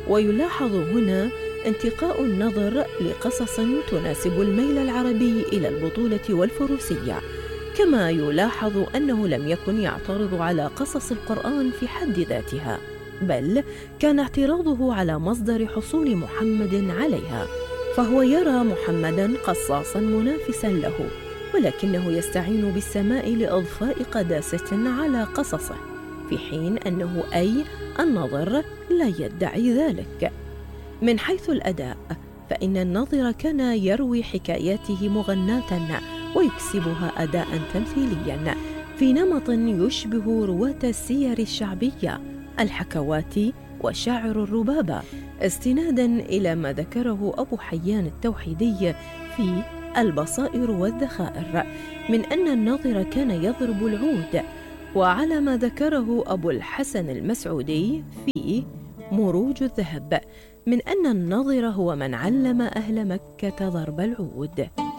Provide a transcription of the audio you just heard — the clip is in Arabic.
ويلاحظ هنا انتقاء النظر لقصص تناسب الميل العربي إلى البطولة والفروسية، كما يلاحظ أنه لم يكن يعترض على قصص القرآن في حد ذاتها، بل كان اعتراضه على مصدر حصول محمد عليها، فهو يرى محمداً قصاصاً منافساً له، ولكنه يستعين بالسماء لإضفاء قداسة على قصصه، في حين أنه أي الناظر لا يدعي ذلك. من حيث الأداء، فإن الناظر كان يروي حكاياته مغناة ويكسبها أداء تمثيليا في نمط يشبه رواة السير الشعبية، الحكوات وشاعر الربابة، استنادا إلى ما ذكره أبو حيان التوحيدي في البصائر والذخائر من أن الناظر كان يضرب العود، وعلى ما ذكره أبو الحسن المسعودي في مروج الذهب من أن الناظر هو من علم أهل مكة ضرب العود.